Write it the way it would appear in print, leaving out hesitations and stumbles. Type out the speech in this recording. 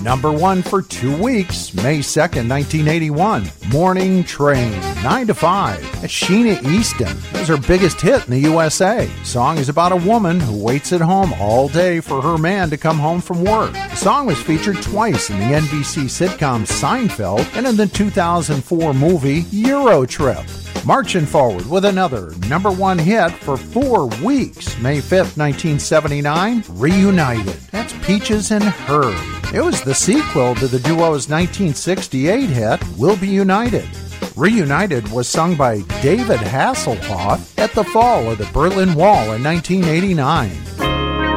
Number 1 for 2 weeks, May 2nd, 1981. Morning Train, 9 to 5. That's Sheena Easton. That was her biggest hit in the USA. The song is about a woman who waits at home all day for her man to come home from work. The song was featured twice in the NBC sitcom Seinfeld and in the 2004 movie Euro Trip. Marching forward with another number 1 hit for 4 weeks, May 5th, 1979, Reunited. That's Peaches and Herb. It was the sequel to the duo's 1968 hit, We'll Be United. Reunited was sung by David Hasselhoff at the fall of the Berlin Wall in 1989.